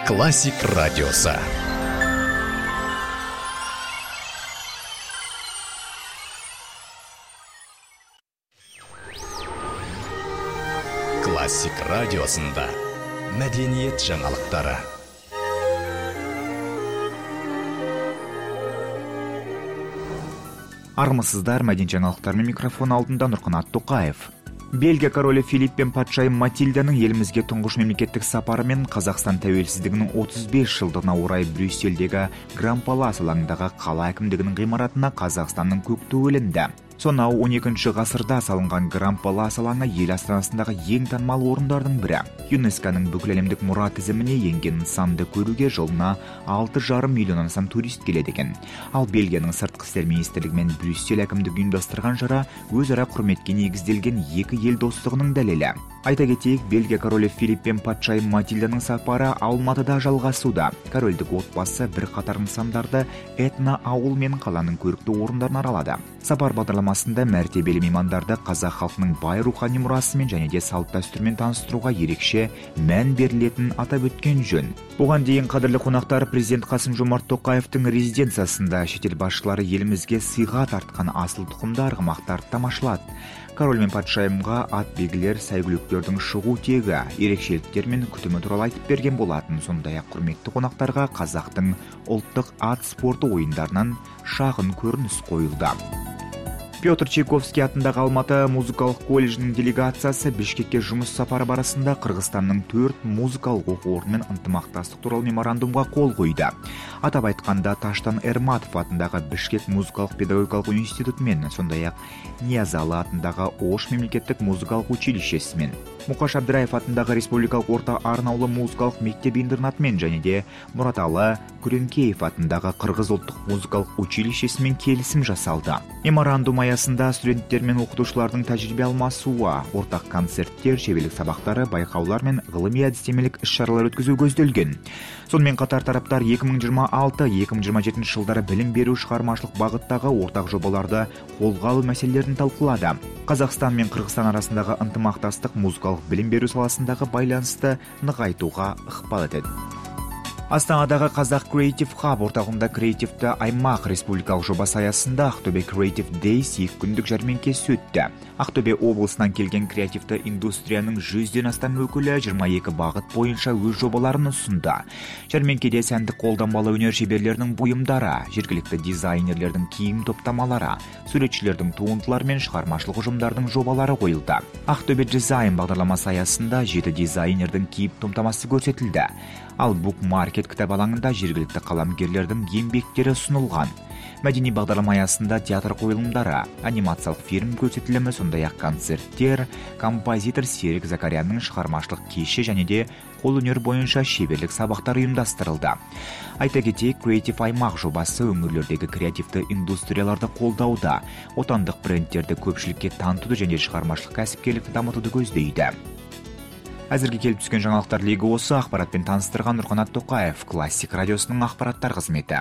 Классик радиосы. Классик радиосында мәдениет жаңалықтары. Армысыздар, мәдениет жаңалықтарымен микрофон алдында Нұрқанат Тоқаев. Бельгия королі Филипп пен патшайым Матильданың елімізге тұңғыш мемлекеттік сапары мен Қазақстан тәуелсіздігінің 35 жылдығына орай Брюссельдегі Гран-Палас алаңындағы қала әкімдігінің ғимаратына Қазақстанның көк туы ілінді. Сонау 12 ғасырда салынған Гран-Палас алаңы ел астанасындағы ең танымал орындардың бірі. ЮНЕСКО-ның бүкіләлемдік мұра тізіміне енген нысанды көруге жылына 6,5 миллионнан астам турист келеді екен. Ал Бельгияның сыртқы істер министрлігі мен Брюссель әкімдігі ұйымдастырған шара өзара құрметке негізделген екі ел достығының дәлелі. Айта кетейік, Бельгия королі Филипп пен патшайым Матильданың сапары Алматыда жалғасуда. Корольдік отбасы бірқатар нысандарды этно ауыл мен қаланың көрікті орындарын аралады. Сапар бағдарламасында мәртебелі меймандарды қазақ халқының бай рухани мұрасымен және де салт дәстүрмен таныстыруға ерекше мән берілетінін атап өткен жөн. Бұған дейін қадірлі қонақтар президент Қасым-Жомарт Тоқаевтың резиденциясында шетел басшылары елімізге сыйға тартқан асыл тұқымды арғымақтарды тамашалады. Король мен патшайымға ат белгілер, сәйгүліктердің шығу тегі, ерекшеліктер мен күтімі туралы айтып берген болатын. Сондай-ақ құрметті қонақтарға қазақтың ұлттық ат спорты ойындарынан шағын көрініс қойылды. Петр Чайковский атындағы Алматы музыкалық колледжінің делегациясы Бішкекке жұмыс сапары барысында Қырғызстанның 4 музыкалық оқу орнымен ынтымақтастық туралы меморандумға қол қойды. Атап айтқанда Таштан Эрматов атындағы Бішкек музыкалық педагогикалық университетімен, сондай-ақ Ниязалы атындағы Ош мемлекеттік музыкалық училищесімен, Мұқаш Абдраев атындағы Республикалық орта арнаулы музыкалық мектеп-интернатымен және де Мұраталы Күренкеев атындағы Қырғыз ұлттық музыкалық училищесімен келісім жасалды. Меморандум аясында студенттер мен оқытушылардың тәжірибе алмасуы, ортақ концерттер, шеберлік сабақтары, байқаулар мен ғылыми әдістемелік іс-шаралар өткізу көзделген. Сонымен қатар тараптар 2026-2027 жылдары білім беру шығармашылық бағыттағы ортақ жобаларды қолға алу мәселелерін талқылады. Қазақстан мен Қырғызстан арасындағы ынтымақтастық музыкалық білім беру саласындағы байланысты нығайтуға ықпал етеді. Астанадағы Қазақ Creative Hub орталығында креативті аймақ республикалық жобасы аясында Ақтөбе Creative Days 2 күндік жәрмеңкесі өтті. Ақтөбе облысынан келген креативті индустрияның 100-ден астам өкілі 22 бағыт бойынша өз жобаларын ұсынды. Жәрмеңкеде сәндік қолданбалы өнер шеберлерінің бұйымдары, жергілікті дизайнерлердің киім топтамалары, суретшілердің туындылары мен шығармашылық ұжымдардың жобалары қойылды. Ақтөбе дизайн бағдарламасы аясында 7 дизайнердің киім топтамасы көрсетілді. Ал Bookmarket кітап алаңында жергілікті қаламгерлердің еңбектері ұсынылған. Мәдени бағдарлама аясында театр қойылымдары, анимациялық фильм көрсетілімі, сондай-ақ концерттер, композитор Серік Закарянның шығармашылық кеші және де қолөнер бойынша шеберлік сабақтар ұйымдастырылды. Айта кетейік, Creative аймақ жобасы өңірлердегі креативті индустрияларды қолдауда, отандық брендтерді көпшілікке танытуды және шығармашылық кәсіпкерлікті дамытуды көздейді. Әзірге келіп түскен жаңалықтар легі осы. Ақпаратпен таныстырған Нұрқанат Тоқаев, Классик радиосының ақпараттар қызметі.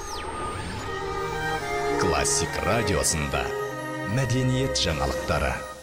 Классик радиосында мәдениет жаңалықтары.